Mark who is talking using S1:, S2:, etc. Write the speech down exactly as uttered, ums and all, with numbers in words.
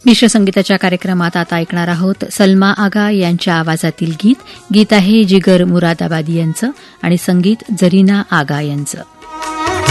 S1: मिश्रसंगीताच्या कार्यक्रमात आता ऐकणार आहोत सलमा आगा यांच्या आवाजातील गीत. गीत आहे जिगर मुरादाबादी यांचं आणि संगीत जरीना आगा यांचं.